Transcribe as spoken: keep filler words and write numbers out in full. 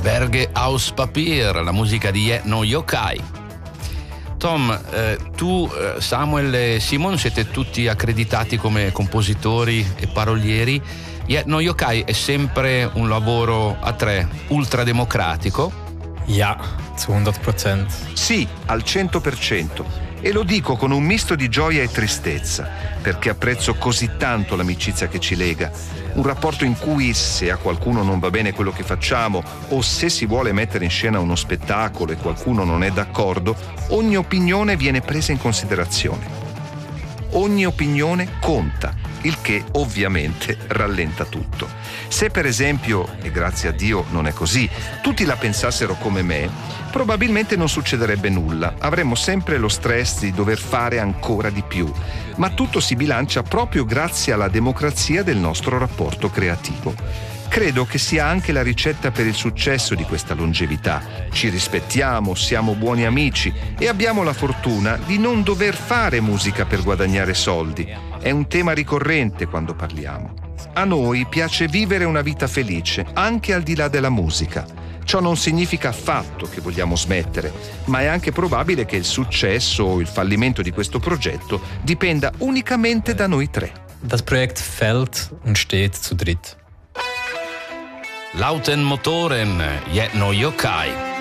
Berge aus Papier, la musica di Je no Yokai. Tom, eh, tu, Samuel e Simon siete tutti accreditati come compositori e parolieri. Je no Yokai è sempre un lavoro a tre, ultrademocratico? Ja, zu hundert Prozent. Sì, al cento per cento. E lo dico con un misto di gioia e tristezza, perché apprezzo così tanto l'amicizia che ci lega. Un rapporto in cui, se a qualcuno non va bene quello che facciamo, o se si vuole mettere in scena uno spettacolo e qualcuno non è d'accordo, ogni opinione viene presa in considerazione. Ogni opinione conta, il che ovviamente rallenta tutto. Se per esempio, e grazie a Dio non è così, tutti la pensassero come me, probabilmente non succederebbe nulla. Avremmo sempre lo stress di dover fare ancora di più. Ma tutto si bilancia proprio grazie alla democrazia del nostro rapporto creativo. Credo che sia anche la ricetta per il successo di questa longevità. Ci rispettiamo, siamo buoni amici e abbiamo la fortuna di non dover fare musica per guadagnare soldi. È un tema ricorrente quando parliamo. A noi piace vivere una vita felice, anche al di là della musica. Ciò non significa affatto che vogliamo smettere, ma è anche probabile che il successo o il fallimento di questo progetto dipenda unicamente da noi tre. Das Projekt fällt und steht zu dritt. Lauten Motoren, Je no Yokai.